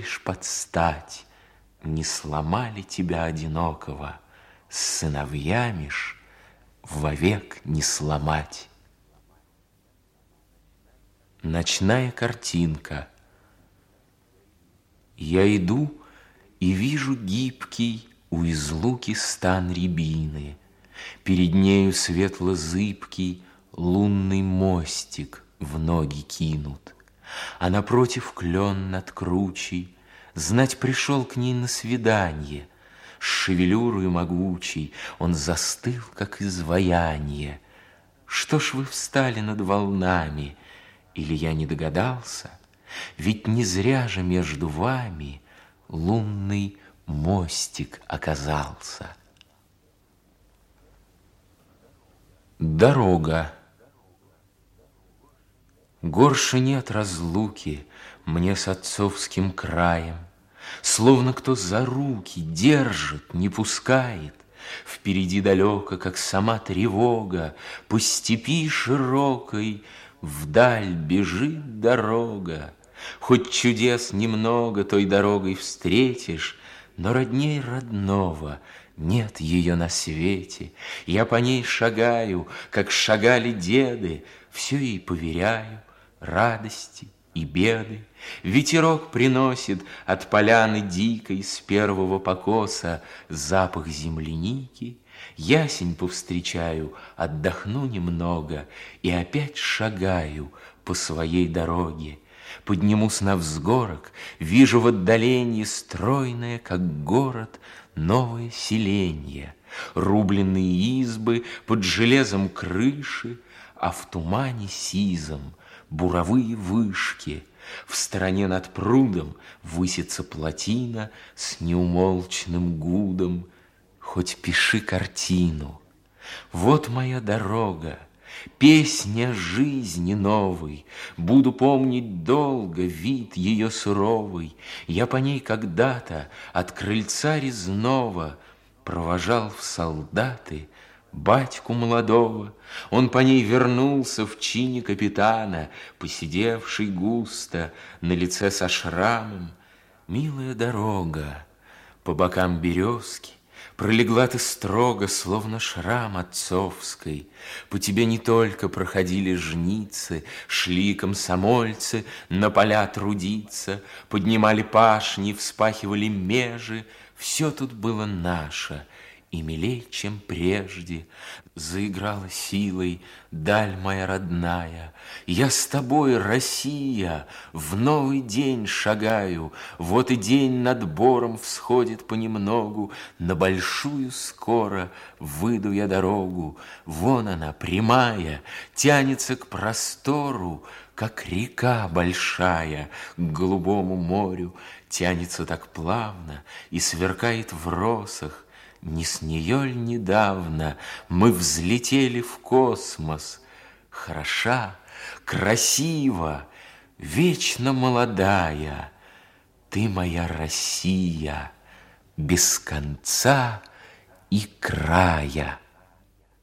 ходишь под стать, не сломали тебя одинокого, с сыновьями ж вовек не сломать. Ночная картинка. Я иду и вижу гибкий у излуки стан рябины. Перед нею светло-зыбкий лунный мостик в ноги кинут. А напротив клен над кручей, знать, пришел к ней на свиданье. С шевелюрой могучей он застыл, как изваяние. Что ж вы встали над волнами? Или я не догадался? Ведь не зря же между вами лунный мостик оказался. Дорога. Горше нет разлуки мне с отцовским краем. Словно кто за руки держит, не пускает. Впереди далеко, как сама тревога, по степи широкой вдаль бежит дорога. Хоть чудес немного той дорогой встретишь, но родней родного нет ее на свете. Я по ней шагаю, как шагали деды, все ей поверяю, радости и беды. Ветерок приносит от поляны дикой с первого покоса запах земляники. Ясень повстречаю, отдохну немного и опять шагаю по своей дороге. Поднимусь на взгорок, вижу в отдалении стройное, как город, новое селенье. Рубленные избы под железом крыши, а в тумане сизом буровые вышки. В стороне над прудом высится плотина с неумолчным гудом. Хоть пиши картину. Вот моя дорога, песня жизни новой. Буду помнить долго вид ее суровый. Я по ней когда-то от крыльца резного провожал в солдаты батьку молодого. Он по ней вернулся в чине капитана, посидевший густо, на лице со шрамом. Милая дорога, по бокам березки, пролегла ты строго, словно шрам отцовской. По тебе не только проходили жницы, шли комсомольцы на поля трудиться, поднимали пашни, вспахивали межи. Все тут было наше, и милей, чем прежде. Заиграла силой даль моя родная. Я с тобой, Россия, в новый день шагаю. Вот и день над бором всходит понемногу. На большую скоро выйду я дорогу. Вон она, прямая, тянется к простору, как река большая к голубому морю. Тянется так плавно и сверкает в росах. Не с нее ль недавно мы взлетели в космос? Хороша, красива, вечно молодая, ты моя Россия, без конца и края.